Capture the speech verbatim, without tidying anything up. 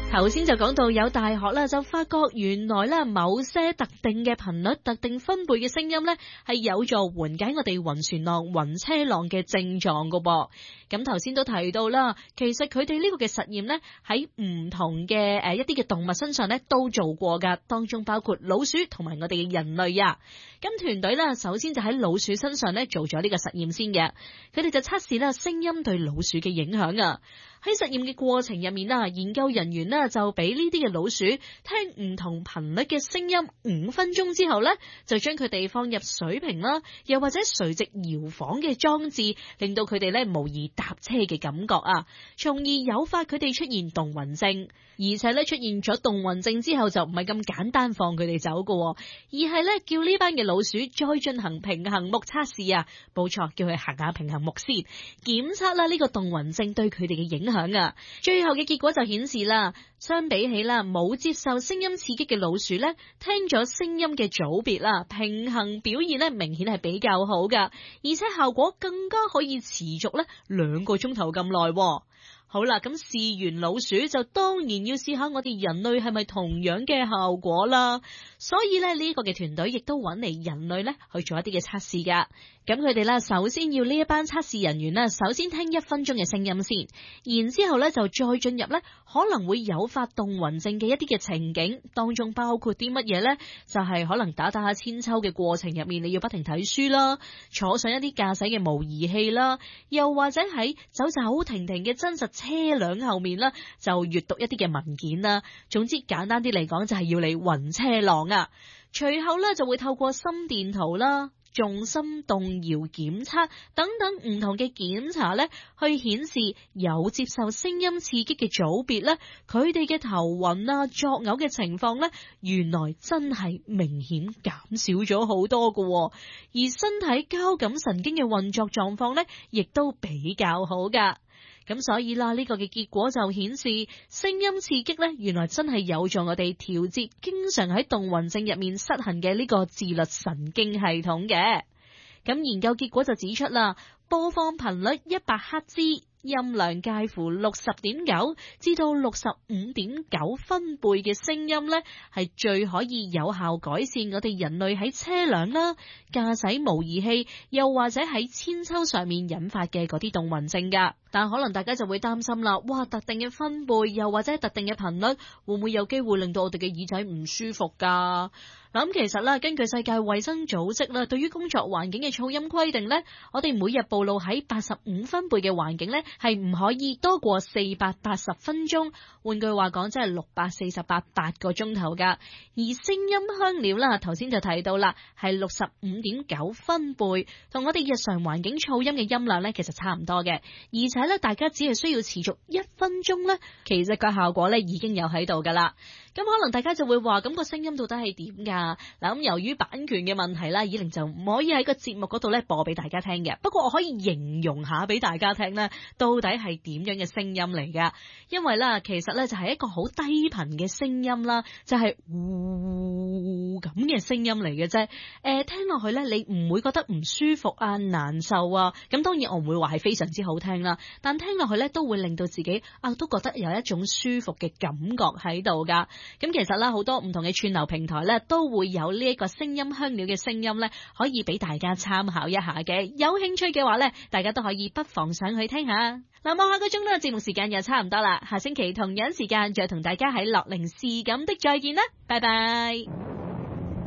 頭先就講到有大學啦，就發覺原來咧某些特定嘅頻率、特定分貝嘅聲音咧，係有助緩解我哋暈船浪、暈車浪嘅症狀噶噃。咁頭先都提到啦，其實佢哋呢個嘅實驗咧，喺唔同嘅誒一啲嘅動物身上咧都做過噶，當中包括老鼠同埋我哋嘅人類啊。咁團隊咧首先就喺老鼠身上咧做咗呢個實驗先嘅，佢哋就測試啦聲音對老鼠嘅影響啊。喺實驗嘅過程入面啊，研究人員呢就俾呢啲嘅老鼠聽唔同頻率嘅聲音五分鐘之後呢，就將佢哋放入水瓶啦，又或者垂直搖晃嘅裝置，令到佢哋呢模擬搭車嘅感覺啊，從而誘發佢哋出現動暈症。而且呢出現咗動暈症之後就唔係咁簡單放佢哋走噶，而係呢叫呢班嘅老鼠再進行平衡木測試啊，冇錯，叫佢行下平衡木先，檢測啦呢個動暈症對佢哋嘅影響啊。最後嘅結果就顯示啦，相比起啦冇接受聲音刺激嘅老鼠咧，聽咗聲音嘅組別啦，平衡表現咧明顯係比較好噶，而且效果更加可以持續咧兩個鐘頭咁耐。好啦，咁試完老鼠就當然要試下我哋人類係咪同樣嘅效果啦。所以咧呢個嘅團隊亦都揾嚟人類咧去做一啲嘅測試噶。咁佢哋咧首先要呢一班測試人員咧，首先聽一分鐘嘅聲音先，然之後咧就再進入咧可能會誘發動暈症嘅一啲嘅情景，當中包括啲乜嘢咧？就係可能打打下千秋嘅過程入面，你要不停睇書啦，坐上一啲駕駛嘅模擬器啦，又或者喺走走停停嘅真實車輛後面啦，就閱讀一啲嘅文件啦。總之簡單啲嚟講，就係要你暈車浪啊！隨後咧就會透過心電圖啦、重心動搖檢測等等唔同嘅檢查咧，去顯示有接受聲音刺激嘅組別咧，佢哋嘅頭暈啊、作嘔嘅情況咧，原來真係明顯減少咗好多噶，而身體交感神經嘅運作狀況咧，亦都比較好噶。咁所以啦，呢個嘅結果就顯示聲音刺激咧，原來真係有助我哋調節經常喺動暈症入面失衡嘅呢個自律神經系統嘅。咁研究結果就指出啦，播放頻率一百赫茲，音量介乎六十點九至到六十五點九分貝嘅聲音咧，係最可以有效改善我哋人類喺車輛啦、駕駛模擬器，又或者喺千秋上面引發嘅嗰啲動暈症噶。但可能大家就會擔心啦，哇，特定嘅分貝又或者特定嘅頻率，會唔會有機會令到我哋嘅耳仔唔舒服噶？嗱，咁其實啦，根據世界衛生組織啦，對於工作環境嘅噪音規定咧，我哋每日暴露喺八十五分貝嘅環境咧，係唔可以多過四百八十分鐘。換句話講，即係六百四十八八個鐘頭噶。而聲音香料啦，頭先就提到啦，係六十五點九分貝，同我哋日常環境噪音嘅音量咧，其實差唔多嘅。而且咧，大家只係需要持續一分鐘咧，其實個效果咧已經有喺度噶啦。咁可能大家就會話，咁個聲音到底係點噶？嗱，咁由於版權嘅問題啦，以玲就唔可以喺個節目嗰度咧播俾大家聽嘅。不過我可以形容下俾大家聽咧，到底係點樣嘅聲音嚟噶？因為咧，其實咧就係一個好低頻嘅聲音啦，就係嗚咁嘅聲音嚟嘅啫。誒，聽落去咧，你唔會覺得唔舒服啊、難受啊。咁當然我唔會話係非常之好聽啦，但聽落去咧都會令到自己啊都覺得有一種舒服嘅感覺喺度噶。咁其實啦，好多唔同嘅串流平台咧，都會有呢一個聲音香料嘅聲音咧，可以俾大家參考一下嘅。有興趣嘅話咧，大家都可以不妨上去聽下。嗱，望下個鐘啦，節目時間又差唔多啦，下星期同樣時間再同大家喺樂齡是咁的再見啦，拜拜。